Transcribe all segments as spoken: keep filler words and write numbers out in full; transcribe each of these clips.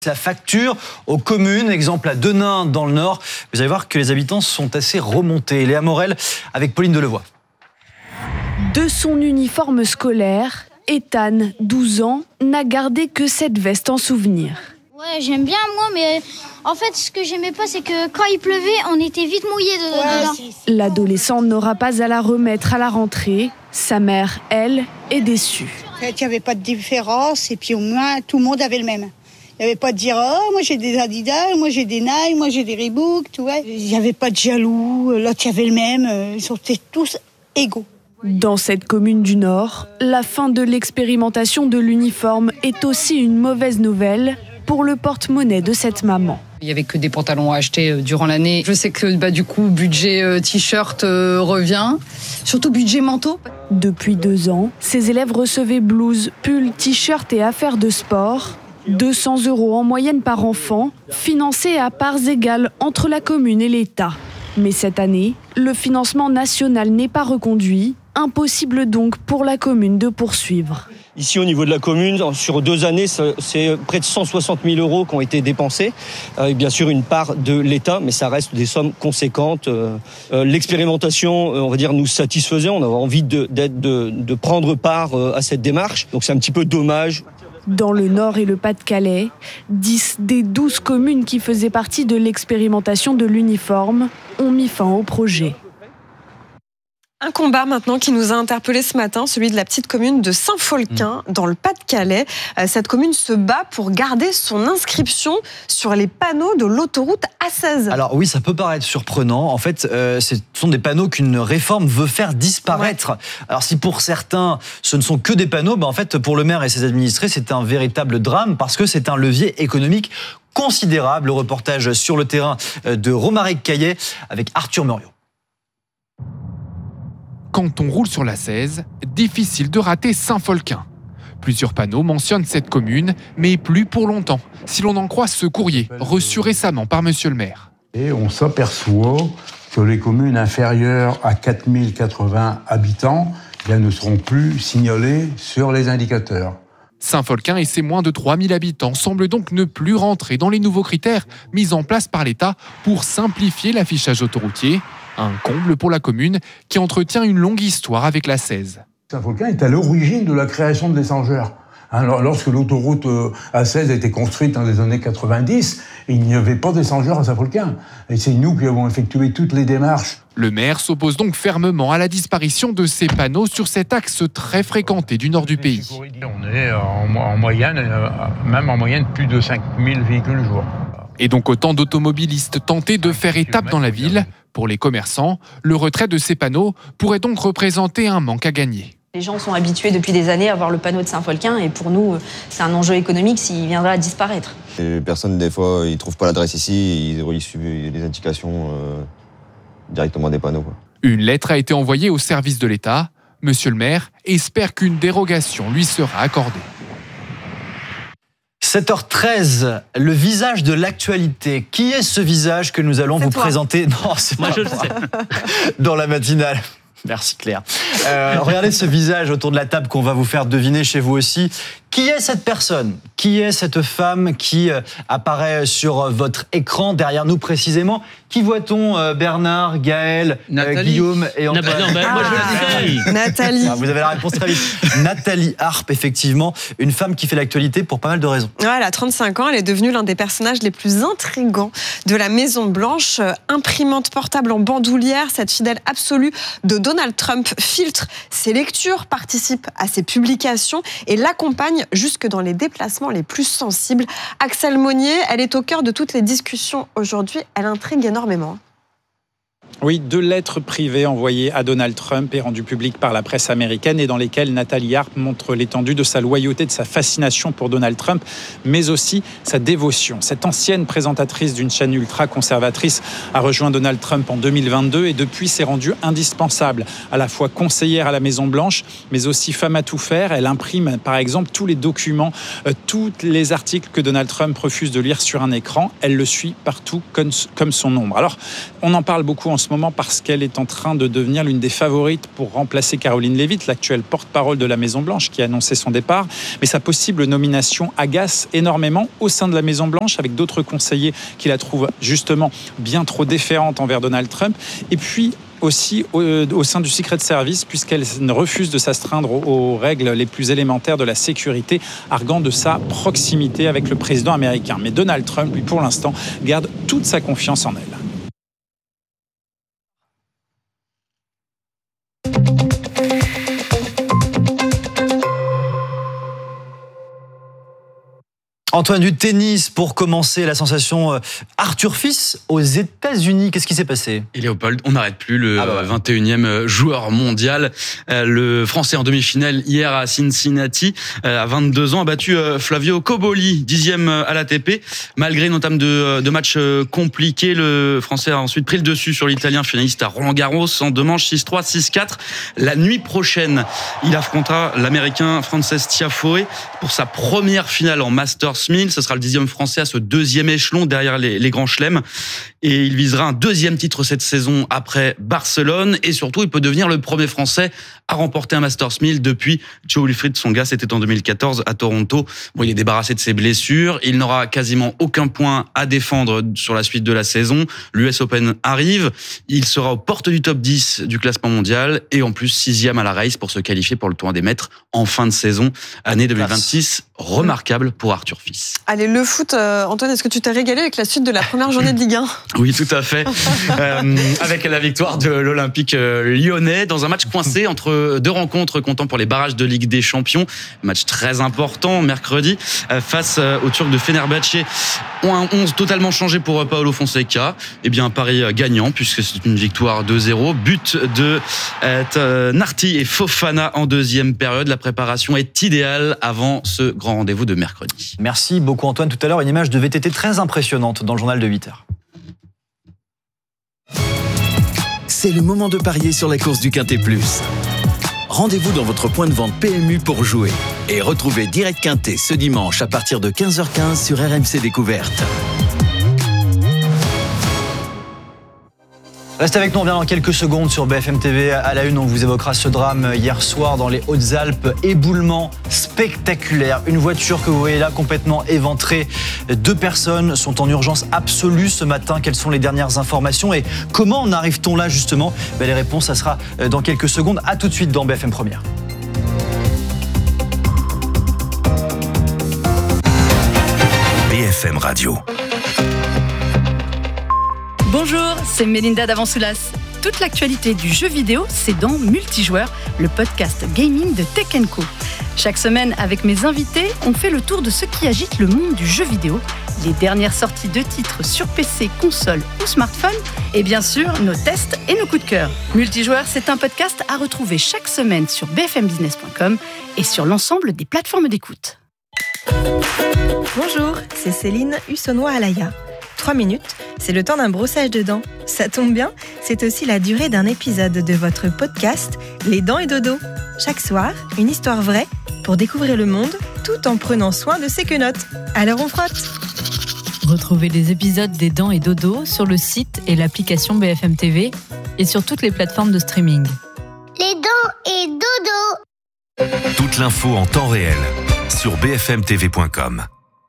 La facture aux communes, exemple à Denain dans le Nord. Vous allez voir que les habitants sont assez remontés. Léa Morel avec Pauline Delevoye. De son uniforme scolaire, Ethan, douze ans, n'a gardé que cette veste en souvenir. Ouais, j'aime bien moi, mais en fait, ce que j'aimais pas, c'est que quand il pleuvait, on était vite mouillés dedans. Ouais, L'adolescent n'aura pas à la remettre à la rentrée. Sa mère, elle, est déçue. Il n'y avait pas de différence et puis au moins, tout le monde avait le même. Il n'y avait pas de dire « Oh, moi j'ai des Adidas, moi j'ai des Nike, moi j'ai des Reebok », tu vois. Il n'y avait pas de jaloux, l'autre il y avait le même, ils sont tous égaux. Dans cette commune du Nord, la fin de l'expérimentation de l'uniforme est aussi une mauvaise nouvelle pour le porte-monnaie de cette maman. Il n'y avait que des pantalons à acheter durant l'année. Je sais que bah, du coup, budget euh, t-shirt euh, revient, surtout budget manteau. Depuis deux ans, ces élèves recevaient blouses, pulls, t-shirts et affaires de sport. deux cents euros en moyenne par enfant, financés à parts égales entre la commune et l'État. Mais cette année, le financement national n'est pas reconduit. Impossible donc pour la commune de poursuivre. Ici, au niveau de la commune, sur deux années, c'est près de cent soixante mille euros qui ont été dépensés. Avec bien sûr une part de l'État, mais ça reste des sommes conséquentes. L'expérimentation, on va dire, nous satisfaisait. On avait envie de, de, de prendre part à cette démarche. Donc c'est un petit peu dommage. Dans le Nord et le Pas-de-Calais, dix des douze communes qui faisaient partie de l'expérimentation de l'uniforme ont mis fin au projet. Un combat maintenant qui nous a interpellés ce matin, celui de la petite commune de Saint-Folquin, dans le Pas-de-Calais. Cette commune se bat pour garder son inscription sur les panneaux de l'autoroute A seize. Alors oui, ça peut paraître surprenant. En fait, euh, ce sont des panneaux qu'une réforme veut faire disparaître. Ouais. Alors si pour certains, ce ne sont que des panneaux, bah en fait, pour le maire et ses administrés, c'est un véritable drame parce que c'est un levier économique considérable. Le reportage sur le terrain de Romaric Caillet avec Arthur Muriot. Quand on roule sur l'A seize, difficile de rater Saint-Folquin. Plusieurs panneaux mentionnent cette commune, mais plus pour longtemps, si l'on en croit ce courrier reçu récemment par Monsieur le maire. Et on s'aperçoit que les communes inférieures à quatre mille quatre-vingts habitants bien, ne seront plus signalées sur les indicateurs. Saint-Folquin et ses moins de trois mille habitants semblent donc ne plus rentrer dans les nouveaux critères mis en place par l'État pour simplifier l'affichage autoroutier. Un comble pour la commune qui entretient une longue histoire avec l'A seize. Saint-Folquin est à l'origine de la création de l'échangeur. Alors, lorsque l'autoroute A seize a été construite dans les années quatre-vingt-dix, il n'y avait pas d'échangeur à Saint-Folquin. Et c'est nous qui avons effectué toutes les démarches. Le maire s'oppose donc fermement à la disparition de ces panneaux sur cet axe très fréquenté du nord du pays. On est en, en moyenne, même en moyenne, plus de cinq mille véhicules jour. Et donc autant d'automobilistes tentés de faire étape dans la ville. Pour les commerçants, le retrait de ces panneaux pourrait donc représenter un manque à gagner. Les gens sont habitués depuis des années à voir le panneau de Saint-Folquin et pour nous, c'est un enjeu économique s'il viendrait à disparaître. Les personnes, des fois, ils ne trouvent pas l'adresse ici, ils suivent les indications euh, directement des panneaux. Quoi. Une lettre a été envoyée au service de l'État. Monsieur le maire espère qu'une dérogation lui sera accordée. sept heures treize, le visage de l'actualité. Qui est ce visage que nous allons c'est vous toi. présenter? Non, c'est moi, pas je le moi. sais. Dans la matinale. Merci Claire. Euh, regardez ce visage autour de la table qu'on va vous faire deviner chez vous aussi. Qui est cette personne? Qui est cette femme qui euh, apparaît sur votre écran derrière nous précisément? Qui voit-on? euh, Bernard, Gaël, euh, Guillaume et Antoine? Non, bah, non, bah, moi je le sais. Nathalie. Ah, vous avez la réponse très vite. Nathalie Harpe, effectivement, une femme qui fait l'actualité pour pas mal de raisons. Ouais, elle a trente-cinq ans, elle est devenue l'un des personnages les plus intrigants de la Maison Blanche. Imprimante portable en bandoulière, cette fidèle absolue de Donald Trump filtre ses lectures, participe à ses publications et l'accompagne jusque dans les déplacements les plus sensibles. Axelle Monnier, elle est au cœur de toutes les discussions aujourd'hui. Elle intrigue énormément. Oui, deux lettres privées envoyées à Donald Trump et rendues publiques par la presse américaine et dans lesquelles Nathalie Harpe montre l'étendue de sa loyauté, de sa fascination pour Donald Trump, mais aussi sa dévotion. Cette ancienne présentatrice d'une chaîne ultra-conservatrice a rejoint Donald Trump en deux mille vingt-deux et depuis s'est rendue indispensable, à la fois conseillère à la Maison-Blanche, mais aussi femme à tout faire. Elle imprime, par exemple, tous les documents, euh, tous les articles que Donald Trump refuse de lire sur un écran. Elle le suit partout comme, comme son ombre. Alors, on en parle beaucoup en ce moment parce qu'elle est en train de devenir l'une des favorites pour remplacer Caroline Leavitt, l'actuelle porte-parole de la Maison-Blanche qui a annoncé son départ. Mais sa possible nomination agace énormément au sein de la Maison-Blanche avec d'autres conseillers qui la trouvent justement bien trop déférente envers Donald Trump. Et puis aussi au, au sein du Secret Service, puisqu'elle refuse de s'astreindre aux, aux règles les plus élémentaires de la sécurité, arguant de sa proximité avec le président américain. Mais Donald Trump, lui, pour l'instant, garde toute sa confiance en elle. Antoine, du tennis pour commencer, la sensation Arthur Fils aux États-Unis. Qu'est-ce qui s'est passé ? Et Léopold, on n'arrête plus le ah bah ouais. vingt et unième joueur mondial. Le Français en demi-finale hier à Cincinnati, à vingt-deux ans, a battu Flavio Cobolli, dixième à l'A T P. Malgré une entame de, de match compliqué, le Français a ensuite pris le dessus sur l'Italien finaliste à Roland-Garros en deux manches, six trois, six quatre. La nuit prochaine, il affrontera l'Américain Frances Tiafoe pour sa première finale en Masters mille. Ce sera le dixième Français à ce deuxième échelon derrière les, les grands chelems. Et il visera un deuxième titre cette saison après Barcelone. Et surtout, il peut devenir le premier Français à remporter un Masters mille depuis Joe-Wilfried Tsonga. C'était en deux mille quatorze à Toronto. Bon, il est débarrassé de ses blessures. Il n'aura quasiment aucun point à défendre sur la suite de la saison. L'U S Open arrive. Il sera aux portes du top dix du classement mondial. Et en plus, sixième à la race pour se qualifier pour le tournoi des maîtres en fin de saison. Année deux mille vingt-six, remarquable pour Arthur Fils. Allez, le foot, euh, Antoine, est-ce que tu t'es régalé avec la suite de la première journée de Ligue un ? Oui, tout à fait. euh, avec la victoire de l'Olympique lyonnais dans un match coincé entre deux rencontres comptant pour les barrages de Ligue des Champions. Match très important mercredi face au Turc de Fenerbahçe. Un onze totalement changé pour Paolo Fonseca. Eh bien, un pari gagnant puisque c'est une victoire deux zéro. But de euh, Narti et Fofana en deuxième période. La préparation est idéale avant ce grand rendez-vous de mercredi. Merci beaucoup Antoine. Tout à l'heure, une image de V T T très impressionnante dans le journal de huit heures. C'est le moment de parier sur la course du Quintet Plus. Rendez-vous dans votre point de vente P M U pour jouer. Et retrouvez Direct Quintet ce dimanche à partir de quinze heures quinze sur R M C Découverte. Restez avec nous, on revient dans quelques secondes sur B F M T V. À la une, on vous évoquera ce drame hier soir dans les Hautes-Alpes. Éboulement spectaculaire. Une voiture que vous voyez là complètement éventrée. Deux personnes sont en urgence absolue ce matin. Quelles sont les dernières informations et comment en arrive-t-on là justement ? Ben, les réponses, ça sera dans quelques secondes. À tout de suite dans B F M Première. B F M Radio. Bonjour, c'est Mélinda Davansoulas. Toute l'actualité du jeu vidéo, c'est dans Multijoueur, le podcast gaming de Tech and Co. Chaque semaine, avec mes invités, on fait le tour de ce qui agite le monde du jeu vidéo, les dernières sorties de titres sur P C, console ou smartphone, et bien sûr, nos tests et nos coups de cœur. Multijoueur, c'est un podcast à retrouver chaque semaine sur b f m business point com et sur l'ensemble des plateformes d'écoute. Bonjour, c'est Céline Hussonnois-Alaya. Trois minutes, c'est le temps d'un brossage de dents. Ça tombe bien, c'est aussi la durée d'un épisode de votre podcast Les Dents et Dodo. Chaque soir, une histoire vraie pour découvrir le monde tout en prenant soin de ses quenottes. Alors on frotte. Retrouvez les épisodes des Dents et Dodo sur le site et l'application B F M T V et sur toutes les plateformes de streaming. Les Dents et Dodo. Toute l'info en temps réel sur b f m t v point com.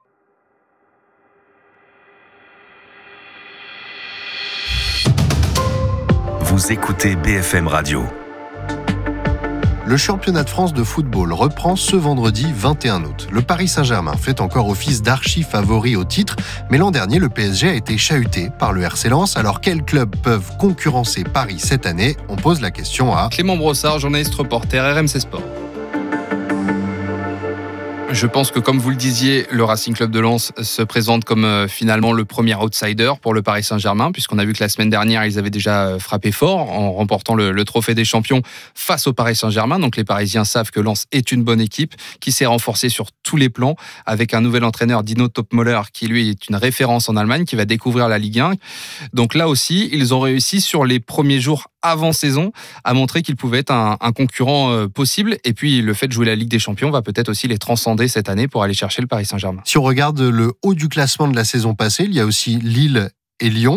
Vous écoutez B F M Radio. Le championnat de France de football reprend ce vendredi vingt et un août. Le Paris Saint-Germain fait encore office d'archi-favori au titre, mais l'an dernier, le P S G a été chahuté par le R C Lens. Alors, quels clubs peuvent concurrencer Paris cette année ? On pose la question à Clément Brossard, journaliste reporter R M C Sport. Je pense que, comme vous le disiez, le Racing Club de Lens se présente comme euh, finalement le premier outsider pour le Paris Saint-Germain, puisqu'on a vu que la semaine dernière, ils avaient déjà frappé fort en remportant le, le trophée des champions face au Paris Saint-Germain. Donc les Parisiens savent que Lens est une bonne équipe qui s'est renforcée sur tous les plans avec un nouvel entraîneur, Dino Topmöller, qui lui est une référence en Allemagne, qui va découvrir la Ligue un. Donc là aussi, ils ont réussi sur les premiers jours avant saison à montrer qu'ils pouvaient être un, un concurrent euh, possible. Et puis le fait de jouer la Ligue des Champions va peut-être aussi les transcender cette année pour aller chercher le Paris Saint-Germain. Si on regarde le haut du classement de la saison passée, il y a aussi Lille et Lyon.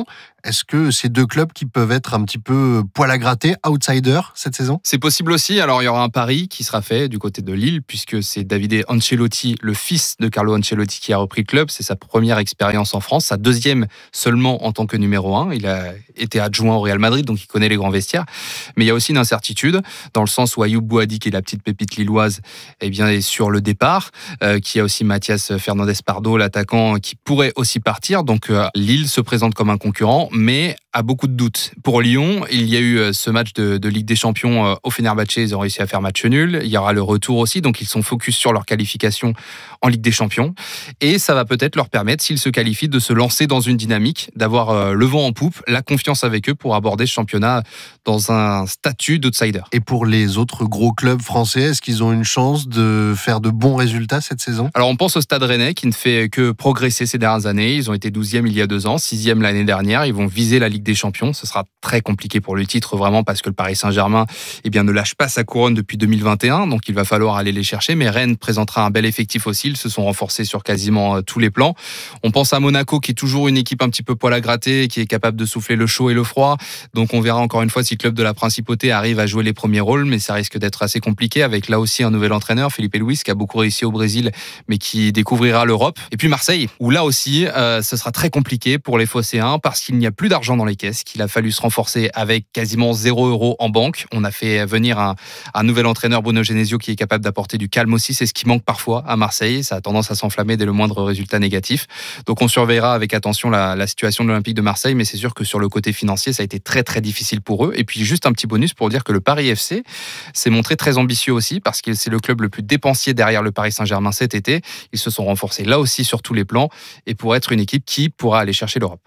Est-ce que ces deux clubs qui peuvent être un petit peu poil à gratter, outsiders cette saison ? C'est possible aussi. Alors, il y aura un pari qui sera fait du côté de Lille, puisque c'est Davide Ancelotti, le fils de Carlo Ancelotti, qui a repris le club. C'est sa première expérience en France, sa deuxième seulement en tant que numéro un. Il a été adjoint au Real Madrid, donc il connaît les grands vestiaires. Mais il y a aussi une incertitude, dans le sens où Ayoub Boadi, qui est la petite pépite lilloise, eh bien, est sur le départ. Euh, qui a aussi Mathias Fernandez-Pardo, l'attaquant, qui pourrait aussi partir. Donc euh, Lille se présente comme un concurrent, mais a beaucoup de doutes. Pour Lyon, il y a eu ce match de, de Ligue des Champions euh, au Fenerbahçe, ils ont réussi à faire match nul. Il y aura le retour aussi, donc ils sont focus sur leur qualification en Ligue des Champions. Et ça va peut-être leur permettre, s'ils se qualifient, de se lancer dans une dynamique, d'avoir euh, le vent en poupe, la confiance avec eux pour aborder ce championnat dans un statut d'outsider. Et pour les autres gros clubs français, est-ce qu'ils ont une chance de faire de bons résultats cette saison ? Alors on pense au Stade Rennais qui ne fait que progresser ces dernières années. Ils ont été douzième il y a deux ans, sixième l'année dernière. Ils vont viser la Ligue des Champions. Ce sera très compliqué pour le titre vraiment parce que le Paris Saint-Germain eh bien, ne lâche pas sa couronne depuis deux mille vingt et un. Donc il va falloir aller les chercher. Mais Rennes présentera un bel effectif aussi. Ils se sont renforcés sur quasiment tous les plans. On pense à Monaco qui est toujours une équipe un petit peu poil à gratter, qui est capable de souffler le chaud et le froid. Donc on verra encore une fois si le club de la Principauté arrive à jouer les premiers rôles. Mais ça risque d'être assez compliqué avec là aussi un nouvel entraîneur, Felipe Luis, qui a beaucoup réussi au Brésil mais qui découvrira l'Europe. Et puis Marseille, où là aussi, euh, ce sera très compliqué pour les Phocéens parce qu'il n'y a plus d'argent dans les caisses, qu'il a fallu se renforcer avec quasiment zéro euro en banque. On a fait venir un, un nouvel entraîneur, Bruno Genesio, qui est capable d'apporter du calme aussi. C'est ce qui manque parfois à Marseille. Ça a tendance à s'enflammer dès le moindre résultat négatif. Donc on surveillera avec attention la, la situation de l'Olympique de Marseille, mais c'est sûr que sur le côté financier, ça a été très très difficile pour eux. Et puis juste un petit bonus pour dire que le Paris F C s'est montré très ambitieux aussi parce que c'est le club le plus dépensier derrière le Paris Saint-Germain cet été. Ils se sont renforcés là aussi sur tous les plans et pour être une équipe qui pourra aller chercher l'Europe.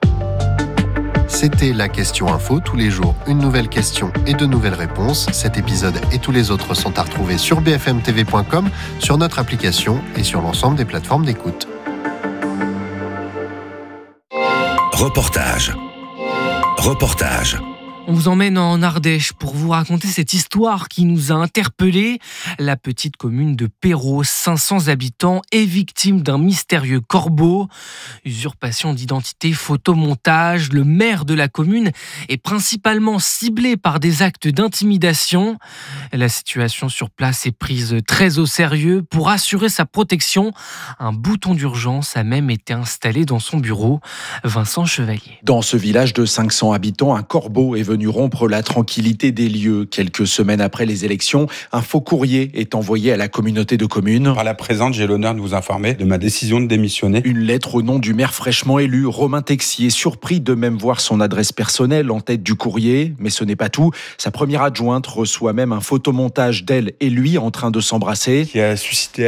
C'était la question info. Tous les jours, une nouvelle question et de nouvelles réponses. Cet épisode et tous les autres sont à retrouver sur b f m t v point com, sur notre application et sur l'ensemble des plateformes d'écoute. Reportage. Reportage. On vous emmène en Ardèche pour vous raconter cette histoire qui nous a interpellés. La petite commune de Perros, cinq cents habitants, est victime d'un mystérieux corbeau. Usurpation d'identité, photomontage, le maire de la commune est principalement ciblé par des actes d'intimidation. La situation sur place est prise très au sérieux. Pour assurer sa protection, un bouton d'urgence a même été installé dans son bureau. Vincent Chevalier. Dans ce village de cinq cents habitants, un corbeau est venu rompre la tranquillité des lieux. Quelques semaines après les élections, un faux courrier est envoyé à la communauté de communes. Par la présente, j'ai l'honneur de vous informer de ma décision de démissionner. Une lettre au nom du maire fraîchement élu, Romain Texier, surpris de même voir son adresse personnelle en tête du courrier. Mais ce n'est pas tout. Sa première adjointe reçoit même un photomontage d'elle et lui en train de s'embrasser. Qui a suscité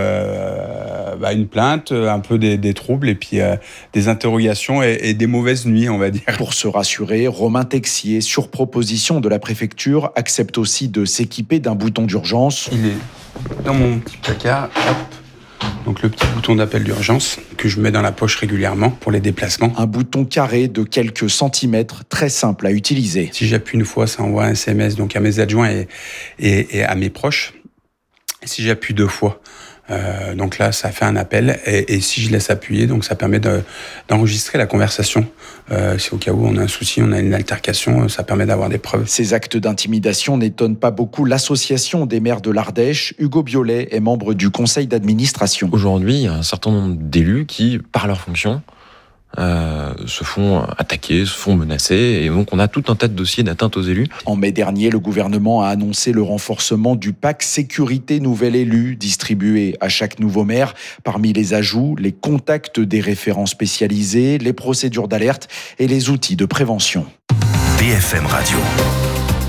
euh, bah, une plainte, un peu des, des troubles et puis euh, des interrogations et, et des mauvaises nuits, on va dire. Pour se rassurer, Romain Texier, sur proposition de la préfecture, accepte aussi de s'équiper d'un bouton d'urgence. Il est dans mon petit placard, hop. Donc le petit bouton d'appel d'urgence que je mets dans la poche régulièrement pour les déplacements. Un bouton carré de quelques centimètres, très simple à utiliser. Si j'appuie une fois, ça envoie un S M S donc à mes adjoints et, et, et à mes proches. Et si j'appuie deux fois, Euh, donc là, ça fait un appel et, et si je laisse appuyer, donc ça permet de, d'enregistrer la conversation. Euh, si au cas où on a un souci, on a une altercation, ça permet d'avoir des preuves. Ces actes d'intimidation n'étonnent pas beaucoup l'association des maires de l'Ardèche. Hugo Biolay est membre du conseil d'administration. Aujourd'hui, il y a un certain nombre d'élus qui, par leur fonction, Euh, se font attaquer, se font menacer, et donc on a tout un tas de dossiers d'atteinte aux élus. En mai dernier, le gouvernement a annoncé le renforcement du pack sécurité nouvel élu distribué à chaque nouveau maire. Parmi les ajouts, les contacts des référents spécialisés, les procédures d'alerte et les outils de prévention. B F M Radio.